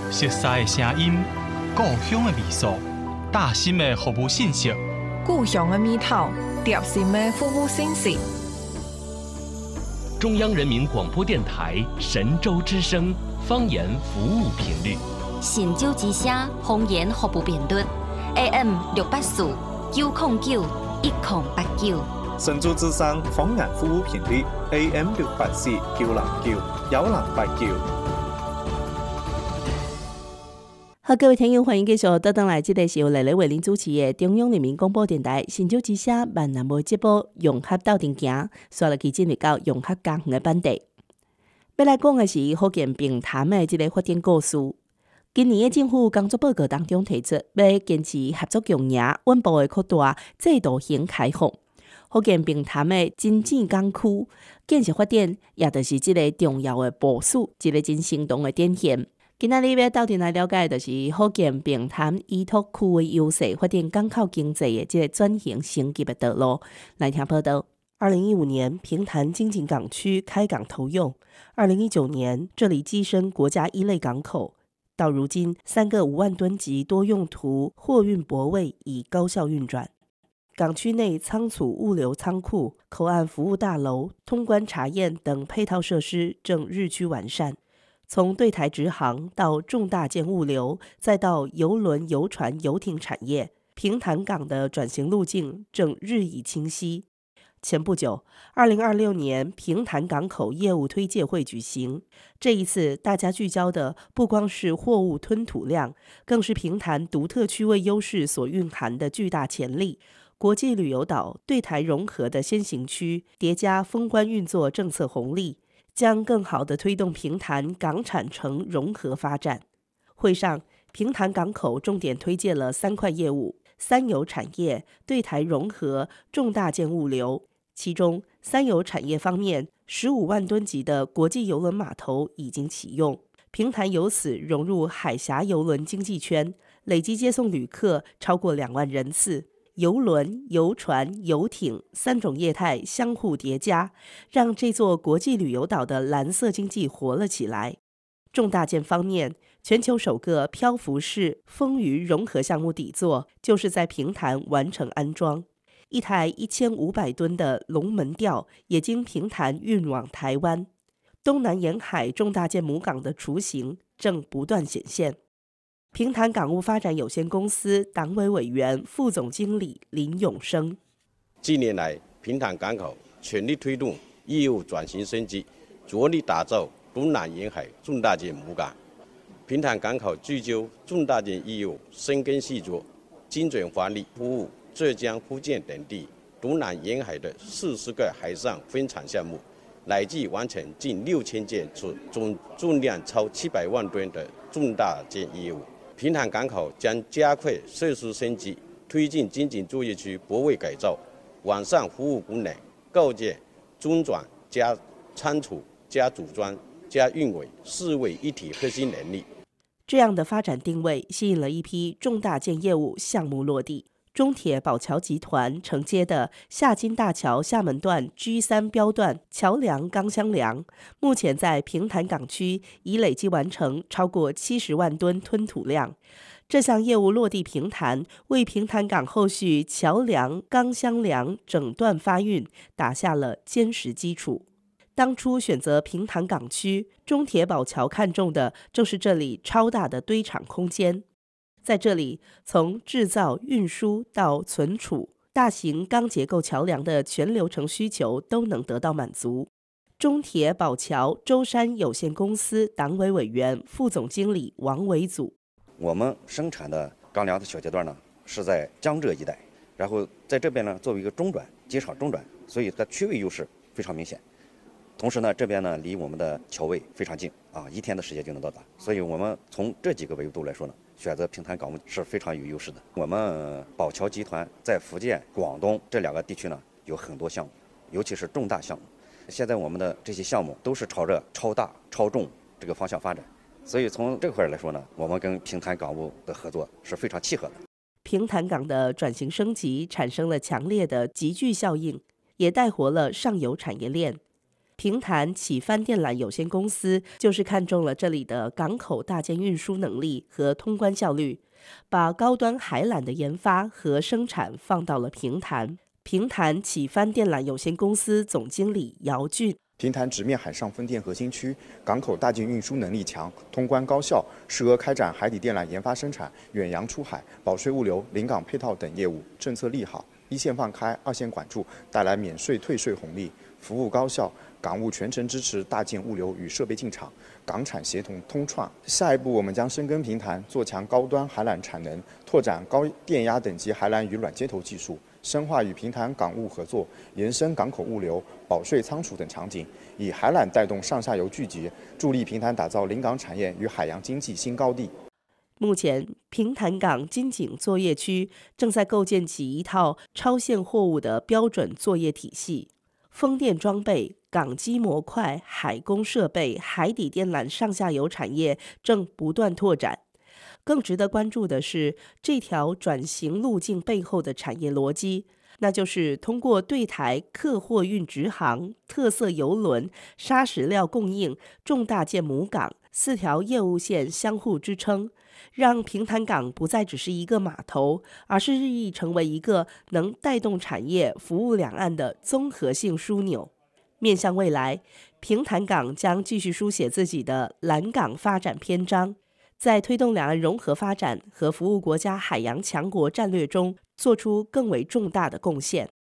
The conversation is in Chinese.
熟悉的声音，故乡的味素，大心的服务信息， 故乡的味道，贴心的服务信息。 中央人民广播电台神州之声方言服务频率， 神州之声方言服务频率 AM 684 909 1089。 神州之声方言服務頻率 AM 684 909 1089。 好，各位聽友，歡迎繼續倒轉來，這個是由麗麗為您主持的中央人民廣播電台神州之聲閩南語節目融合鬥陣行，刷落去進入到融合家園的版地。要來講的是福建平潭的這個發展故事。今年的政府工作報告當中提出，要堅持合作共贏、穩步的擴大制度型開放。福建平潭的真正港區建設發展，也就是這個重要的部署，一個真生動的展現。今仔日要鬥陣來了解的就是福建平潭依托區的優勢，發展港口經濟的這個轉型升級的道路。來聽報道。2015年，平潭經濟港區開港投用，2019年，這裡躋身國家一類港口。到如今，3個5萬噸級多用途貨運泊位已高效運轉。港區內倉儲物流倉庫、口岸服務大樓、通關查驗等配套設施正日趨完善。從對台直航到重大件物流，再到郵輪、郵船、遊艇產業，平潭港的轉型路徑正日益清晰。前不久，2026年平潭港口業務推介會舉行。這一次，大家聚焦的不光是貨物吞吐量，更是平潭獨特區位優勢所蘊含的巨大潛力。國際旅遊島對台融合的先行區，疊加封關運作政策紅利，將更好地推動平潭港產城融合發展。會上，平潭港口重點推介了3塊業務：三郵產業、對台融合、重大件物流。其中，三郵產業方面，15萬噸級的國際郵輪碼頭已經啟用，平潭由此融入海峽郵輪經濟圈，累計接送旅客超過2萬人次。郵輪、郵船、遊艇3種業態相互疊加，讓這座國際旅遊島的藍色經濟活了起來。重大件方面，全球首個漂浮式風魚融合項目底座就是在平潭完成安裝，一台1500噸的龍門吊也經平潭運往台灣。東南沿海重大件母港的雛形正不斷顯現。平潭港務發展有限公司黨委委員、副總經理林永生： 近年來，平潭港口全力推動業務轉型升級，着力打造東南沿海重大件母港。平潭港口聚焦重大件業務深耕細作，精準發力服務浙江、福建等地東南沿海的40個海上分廠項目，累計完成近6000件次，總重量超700萬噸的重大件業務。平潭港口將加快設施升級，推進精進作業區泊位改造，完善服務功能，構建中轉加倉儲加組裝加運維4位一體核心能力。 這樣的發展定位吸引了一批重大件業務項目落地。中鐵寶橋集團承接的廈金大橋廈門段 G3 標段橋梁鋼箱梁，目前在平潭港區已累計完成超過70萬噸吞吐量。這項業務落地平潭，為平潭港後續橋梁鋼箱梁整段發運打下了堅實基礎。當初選擇平潭港區，中鐵寶橋看中的正是這裡超大的堆場空間。在這裡，從製造、運輸到存儲，大型鋼結構橋梁的全流程需求都能得到滿足。中鐵寶橋舟山有限公司黨委委員、副總經理王維祖： 我們生產的鋼梁的小階段呢，是在江浙一帶，然後在這邊呢作為一個中轉機場中轉，所以它區位優勢非常明顯。同時呢，這邊呢離我們的橋位非常近，1天的時間就能到達，所以我們從這幾個維度來說呢，選擇平潭港務是非常有優勢的。我們寶橋集團在福建、廣東這2個地區呢有很多項目，尤其是重大項目。現在我們的這些項目都是朝着超大、超重這個方向發展，所以從這塊來說呢，我們跟平潭港務的合作是非常契合的。 平潭港的轉型升級產生了強烈的集聚效應，也帶活了上游產業鏈。 平潭启帆电缆有限公司就是看中了这里的港口大件运输能力和通关效率，把高端海缆的研发和生产放到了平潭。平潭启帆电缆有限公司总经理姚俊： 平潭直面海上风电核心区，港口大件运输能力强，通关高效，适合开展海底电缆研发生产、远洋出海、保税物流、临港配套等业务。政策利好，一线放开，二线管住，带来免税退税红利，服务高效，港务全程支持大件物流与设备进场，港产协同通创。下一步，我们将深耕平潭，做强高端海缆产能，拓展高电压等级海缆与软接头技术，深化与平潭港务合作，延伸港口物流、保税仓储等场景，以海缆带动上下游聚集，助力平潭打造临港产业与海洋经济新高地。 目前，平潭港金井作业区正在构建起一套超限货物的标准作业体系，风电装备、港机模块、海工设备、海底电缆上下游产业正不断拓展。更值得关注的是，这条转型路径背后的产业逻辑，那就是通过对台客货运直航、特色邮轮、砂石料供应、重大件母港4条业务线相互支撑，让平潭港不再只是一个码头，而是日益成为一个能带动产业、服务两岸的综合性枢纽。面向未来，平潭港将继续书写自己的蓝港发展篇章，在推动两岸融合发展和服务国家海洋强国战略中，做出更为重大的贡献。